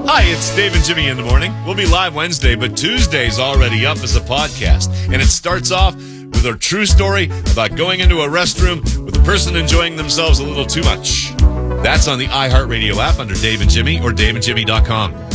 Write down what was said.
Hi, it's Dave and Jimmy in the morning. We'll be live Wednesday, but Tuesday's already up as a podcast. And it starts off with a true story about going into a restroom with a person enjoying themselves a little too much. That's on the iHeartRadio app under Dave and Jimmy or daveandjimmy.com.